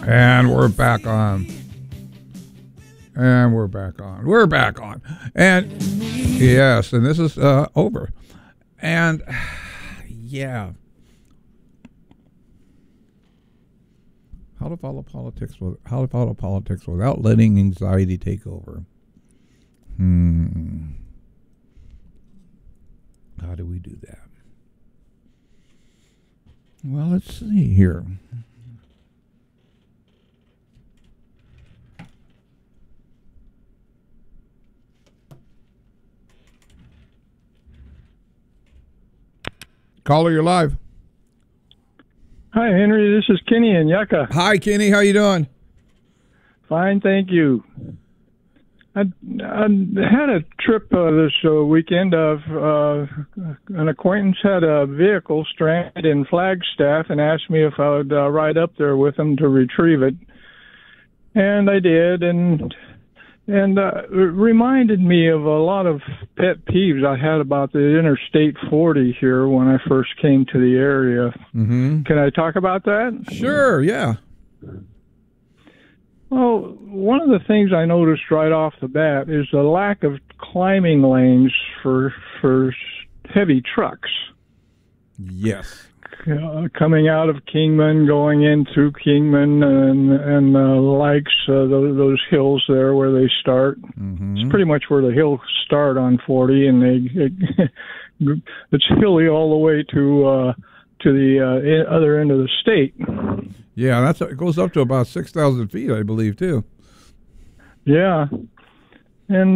And we're back on. And we're back on. We're back on. And yes, and this is over. And yeah. How to follow politics without letting anxiety take over. How do we do that? Well, let's see here. Caller, you're live. Hi, Henry. This is Kenny in Yucca. Hi, Kenny. How you doing? Fine, thank you. I had a trip this weekend of an acquaintance had a vehicle stranded in Flagstaff and asked me if I would ride up there with him to retrieve it. And I did, and it reminded me of a lot of pet peeves I had about the Interstate 40 here when I first came to the area. Mm-hmm. Can I talk about that? Sure, yeah. Well, one of the things I noticed right off the bat is the lack of climbing lanes for heavy trucks. Yes. Coming out of Kingman, going in through Kingman and likes those hills there where they start. Mm-hmm. It's pretty much where the hills start on 40, and it's hilly all the way to the other end of the state. Yeah, it goes up to about 6,000 feet, I believe, too. Yeah, and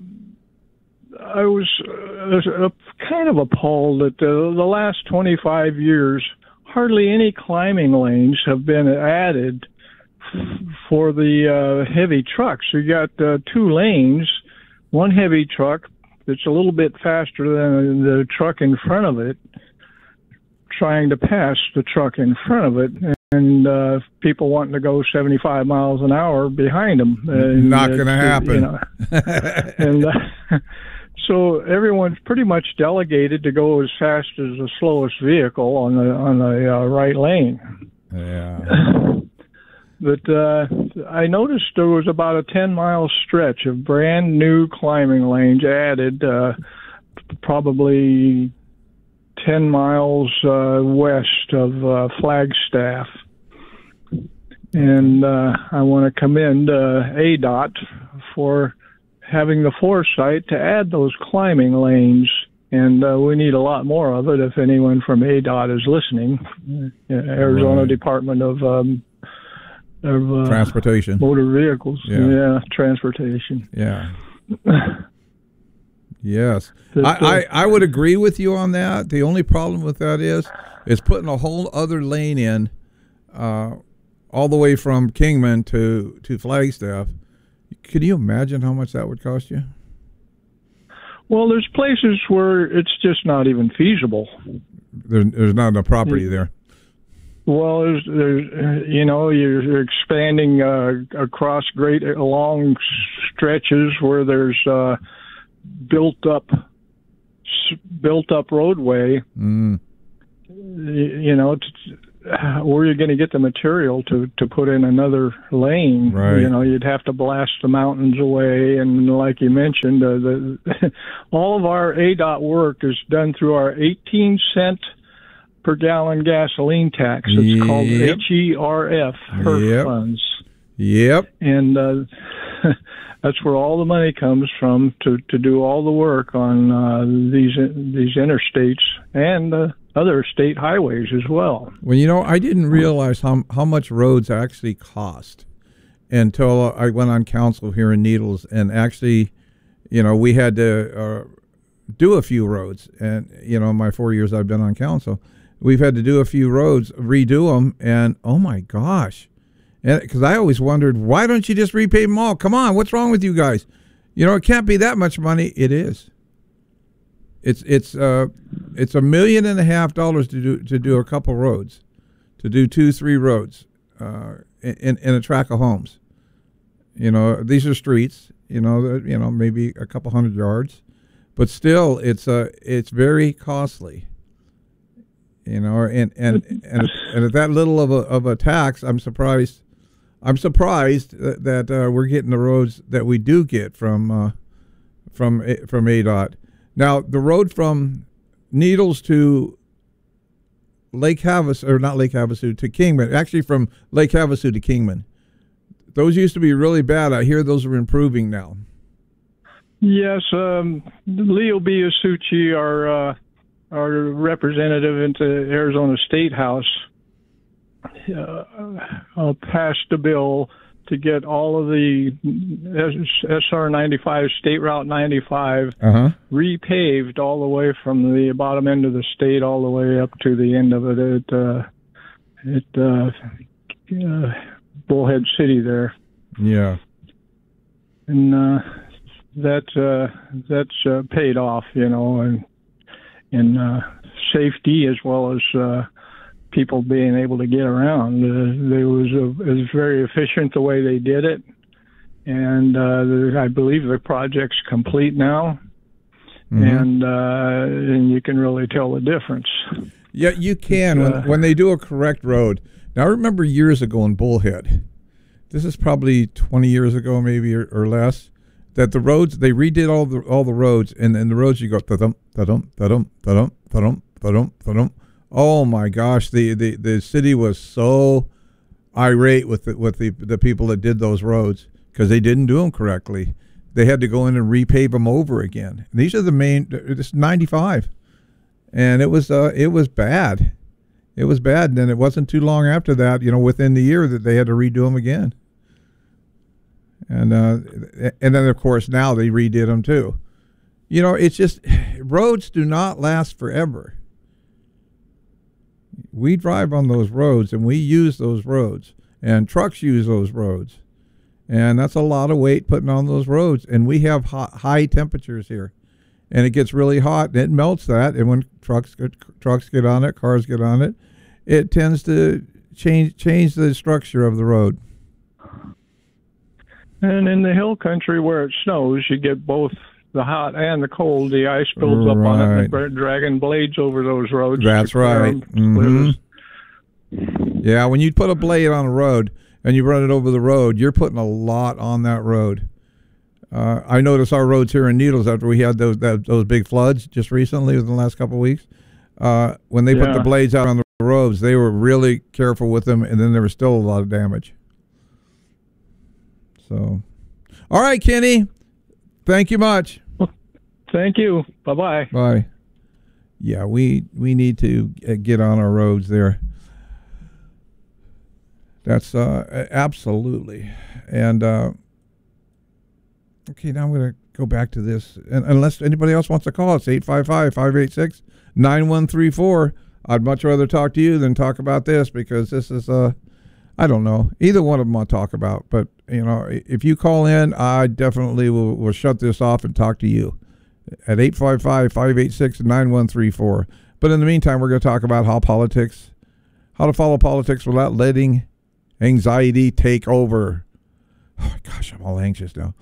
I was kind of appalled that the last 25 years, hardly any climbing lanes have been added for the heavy trucks. You got 2 lanes, one heavy truck that's a little bit faster than the truck in front of it, trying to pass the truck in front of it, and people wanting to go 75 miles an hour behind them. Not going to happen. You know. And so everyone's pretty much delegated to go as fast as the slowest vehicle on the right lane. Yeah. But I noticed there was about a 10-mile stretch of brand new climbing lanes added, probably 10 miles west of Flagstaff. And I want to commend ADOT for having the foresight to add those climbing lanes. And we need a lot more of it if anyone from ADOT is listening. Arizona Department of Transportation. Motor Vehicles. Yeah, transportation. Yeah. Yes. I would agree with you on that. The only problem with that is putting a whole other lane in all the way from Kingman to Flagstaff. Could you imagine how much that would cost you? Well, there's places where it's just not even feasible. There's not enough property there. Well, there's you're expanding across great long stretches where there's built up roadway. Where you're going to get the material to put in another lane. Right. You'd have to blast the mountains away, and like you mentioned, all of our ADOT work is done through our 18-cent per gallon gasoline tax. It's called HERF, HERF funds. Yep. And that's where all the money comes from to do all the work on these interstates and other state highways as well. Well, I didn't realize how much roads actually cost until I went on council here in Needles, and actually, we had to do a few roads. And, my 4 years I've been on council, we've had to do a few roads, redo them, and oh my gosh. Because I always wondered, why don't you just repave them all? Come on, what's wrong with you guys? It can't be that much money. It is. It's $1.5 million to do a couple roads, to do 2-3 roads in a tract of homes. These are streets. Maybe a couple hundred yards, but still, it's very costly. And at that little of a tax, I'm surprised I'm surprised that we're getting the roads that we do get from ADOT. Now, the road from Needles to Lake Havasu, or not Lake Havasu, to Kingman, actually from Lake Havasu to Kingman, those used to be really bad. I hear those are improving now. Yes, Leo Biasucci, our representative into Arizona State House, passed a bill to get all of the SR 95, State Route 95, repaved all the way from the bottom end of the state all the way up to the end of it at Bullhead City there. Yeah. And that's paid off, and safety as well as people being able to get around. It was very efficient the way they did it, and I believe the project's complete now, and you can really tell the difference. Yeah, you can when they do a correct road. Now, I remember years ago in Bullhead, this is probably 20 years ago, maybe or less, that the roads, they redid all the roads, and the roads you go ta-dum, ta-dum, ta-dum, ta-dum, ta-dum, ta-dum, ta-dum. Oh my gosh, the city was so irate with the people that did those roads because they didn't do them correctly. They had to go in and repave them over again. And these are the main. This is 95, and it was bad. It was bad, and then it wasn't too long after that, within the year, that they had to redo them again. And then of course now they redid them too. It's just roads do not last forever. We drive on those roads and we use those roads, and trucks use those roads, and that's a lot of weight putting on those roads. And we have high temperatures here, and it gets really hot and it melts that. And when trucks get on it, cars get on it, it tends to change the structure of the road. And in the hill country where it snows, you get both the hot and the cold. The ice builds up on it and they're dragging blades over those roads. That's right. Yeah, when you put a blade on a road and you run it over the road, you're putting a lot on that road. I noticed our roads here in Needles, after we had those big floods just recently within the last couple of weeks, when they put the blades out on the roads, they were really careful with them, and then there was still a lot of damage. So, all right, Kenny, thank you much. Thank you. Bye-bye. Bye. Yeah, we need to get on our roads there. That's absolutely. And okay, now I'm going to go back to this. And unless anybody else wants to call, it's 855-586-9134. I'd much rather talk to you than talk about this, because this is I don't know. Either one of them I'll talk about. But, if you call in, I definitely will shut this off and talk to you at 855-586-9134. But in the meantime, we're going to talk about how to follow politics without letting anxiety take over. Oh, gosh, I'm all anxious now.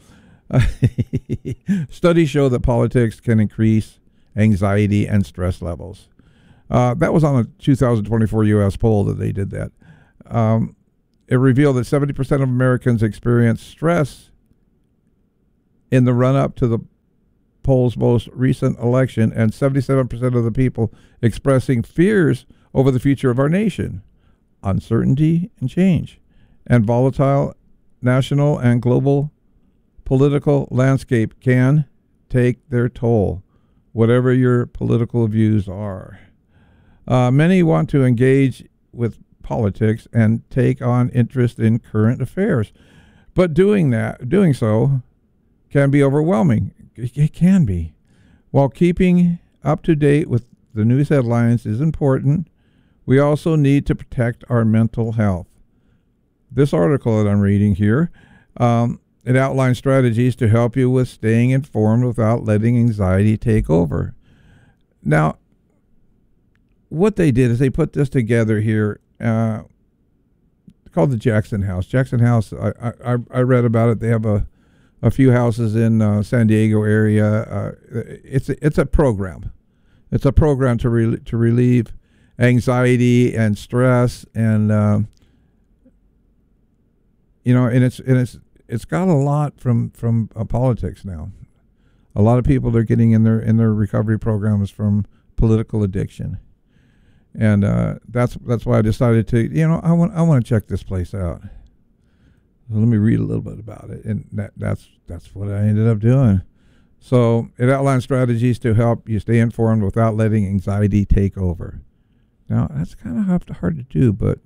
Studies show that politics can increase anxiety and stress levels. That was on a 2024 U.S. poll that they did that. It revealed that 70% of Americans experience stress in the run-up to the poll's most recent election, and 77% of the people expressing fears over the future of our nation, uncertainty and change, and volatile national and global political landscape can take their toll, whatever your political views are. Many want to engage with politics and take on interest in current affairs, but doing so can be overwhelming. It can be. While keeping up to date with the news headlines is important, we also need to protect our mental health. This article that I'm reading here, it outlines strategies to help you with staying informed without letting anxiety take over. Now, what they did is they put this together here, called the Jackson House. Jackson House, I read about it. They have a few houses in San Diego area. It's a program. It's a program to relieve anxiety and stress, and and it's got a lot from politics now. A lot of people are getting in their recovery programs from political addiction, and that's why I decided to I want to check this place out. So let me read a little bit about it, and that's what I ended up doing. So it outlines strategies to help you stay informed without letting anxiety take over. Now that's kind of hard to do, but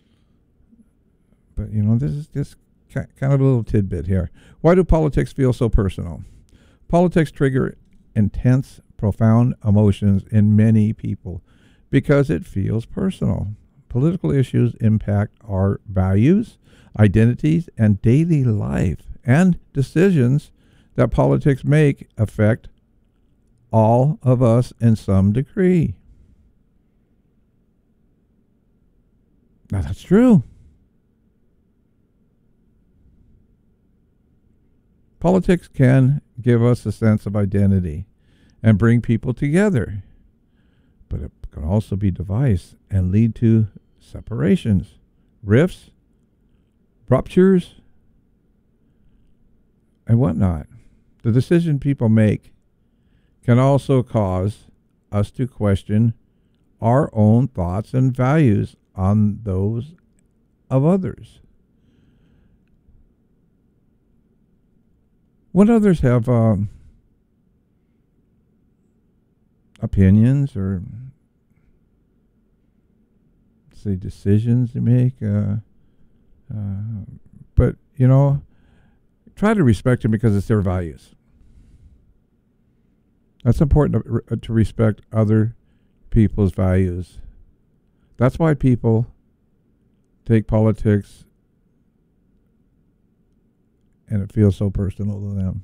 this is just kind of a little tidbit here. Why do politics feel so personal? Politics trigger intense, profound emotions in many people because it feels personal. Political issues impact our values, identities, and daily life, and decisions that politics make affect all of us in some degree. Now that's true. Politics can give us a sense of identity and bring people together, but it can also be divisive and lead to separations, rifts, ruptures, and whatnot. The decision people make can also cause us to question our own thoughts and values on those of others. When others have opinions or say decisions to make, but try to respect them because it's their values. That's important to respect other people's values. That's why people take politics and it feels so personal to them.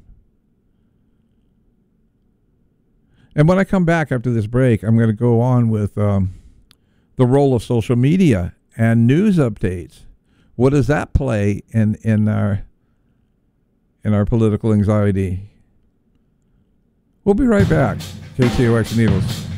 And when I come back after this break, I'm going to go on with the role of social media and news updates. What does that play in our political anxiety? We'll be right back. KTOX Needles.